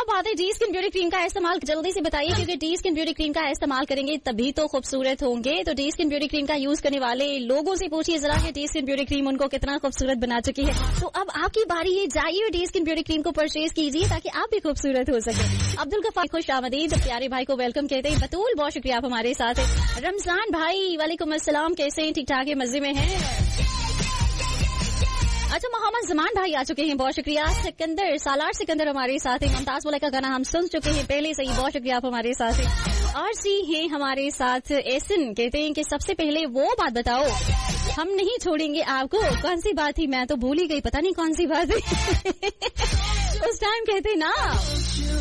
बात है। D skin beauty cream का इस्तेमाल जल्दी से बताइए, क्योंकि डी स्किन ब्यूटी क्रीम का इस्तेमाल करेंगे तभी तो खूबसूरत होंगे। तो डी स्किन ब्यूटी क्रीम का यूज करने वाले लोगों से पूछिए जरा कि डी स्किन ब्यूटी क्रीम उनको कितना खूबसूरत बना चुकी है। तो अब आपकी बारी है, जाइए डी स्किन ब्यूटी क्रीम को परचेज कीजिए ताकि आप भी खूबसूरत हो सके। अब्दुल गफार खुश आमदीद, प्यारे भाई को वेलकम कहते हैं। बतूल बहुत शुक्रिया आप हमारे साथ है। रमजान भाई वालेकुम अस्सलाम, कैसे हैं? ठीक ठाक है, मजे में हैं? अच्छा, मोहम्मद जमान भाई आ चुके हैं, बहुत शुक्रिया। सिकंदर सालार सिकंदर हमारे साथ है। मुमताज मुल्क का गाना हम सुन चुके हैं पहले से ही, बहुत शुक्रिया आप हमारे साथ हैं। और सी हैं हमारे साथ। एसन कहते हैं कि सबसे पहले वो बात बताओ, हम नहीं छोड़ेंगे आपको। कौन सी बात थी, मैं तो भूल ही गई, पता नहीं कौन सी बात है। उस टाइम कहते ना